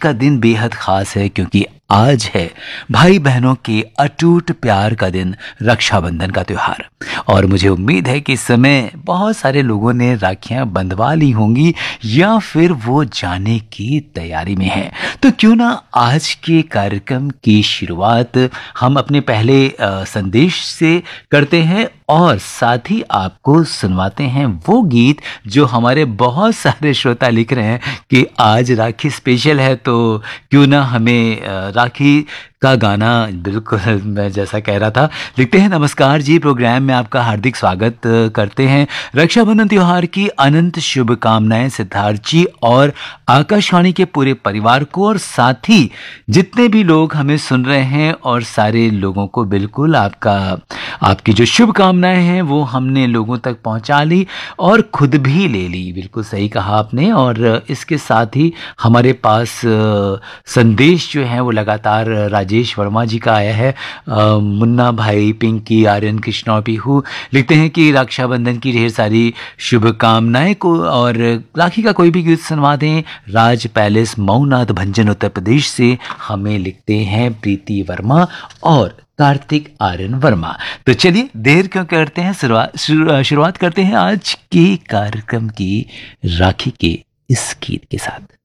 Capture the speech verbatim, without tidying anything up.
का दिन बेहद ख़ास है क्योंकि आज है भाई बहनों के अटूट प्यार का दिन, रक्षाबंधन का त्यौहार। और मुझे उम्मीद है कि इस समय बहुत सारे लोगों ने राखियां बंधवा ली होंगी या फिर वो जाने की तैयारी में हैं। तो क्यों ना आज के कार्यक्रम की शुरुआत हम अपने पहले अ, संदेश से करते हैं और साथ ही आपको सुनवाते हैं वो गीत जो हमारे बहुत सारे श्रोता लिख रहे हैं कि आज राखी स्पेशल है, तो क्यों ना हमें अ, राखी का गाना, बिल्कुल मैं जैसा कह रहा था, लिखते हैं नमस्कार जी, प्रोग्राम में आपका हार्दिक स्वागत अ, करते हैं। रक्षाबंधन त्योहार की अनंत शुभकामनाएं सिद्धार्थ जी और आकाशवाणी के पूरे परिवार को, और साथ ही जितने भी लोग हमें सुन रहे हैं और सारे लोगों को बिल्कुल आपका आपकी जो शुभकामनाएं हैं वो हमने लोगों तक पहुंचा ली और खुद भी ले ली। बिल्कुल सही कहा आपने। और इसके साथ ही हमारे पास अ, संदेश जो है वो लगातार राजेश वर्मा जी का आया है। अ, मुन्ना भाई, पिंकी, आर्यन, कृष्णा और पीहू लिखते हैं कि रक्षाबंधन की ढेर सारी शुभकामनाएं को और राखी का कोई भी गीत सुनवा दें। राज पैलेस, मऊनाथ भंजन, उत्तर प्रदेश से हमें लिखते हैं प्रीति वर्मा और कार्तिक आर्यन वर्मा। तो चलिए देर क्यों करते हैं, शुरुआत शुरू- शुरुआत करते हैं आज के कार्यक्रम की राखी के इस गीत के साथ।